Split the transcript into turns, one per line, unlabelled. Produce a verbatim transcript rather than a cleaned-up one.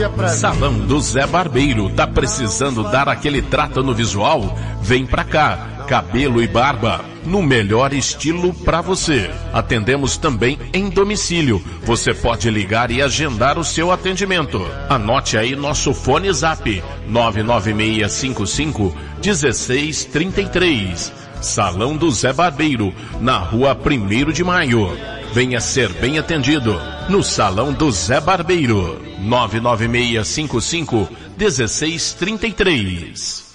pra
Salão do Zé Barbeiro. Tá precisando dar aquele trato no visual? Vem pra cá. Cabelo e barba no melhor estilo pra você. Atendemos também em domicílio. Você pode ligar e agendar o seu atendimento. Anote aí nosso fone zap nove nove seis cinco cinco um seis três três. Salão do Zé Barbeiro, na rua primeiro de maio. Venha ser bem atendido no Salão do Zé Barbeiro. nove nove seis cinco cinco um seis três três.